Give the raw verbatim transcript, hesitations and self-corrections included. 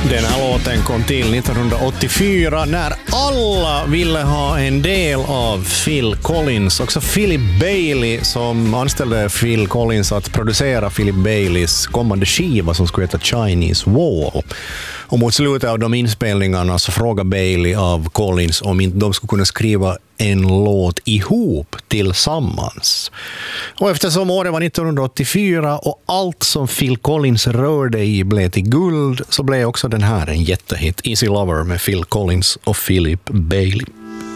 Den här låten kom till nittonhundraåttiofyra när alla ville ha en del av Phil Collins. Också Philip Bailey som anställde Phil Collins att producera Philip Baileys kommande skiva som skulle heta Chinese Wall. Och mot slutet av de inspelningarna så frågade Bailey av Collins om inte de skulle kunna skriva en låt ihop tillsammans. Och eftersom året var nittonhundraåttiofyra och allt som Phil Collins rörde i blev till guld så blev också den här en jättehit, Easy Lover med Phil Collins och Philip Bailey.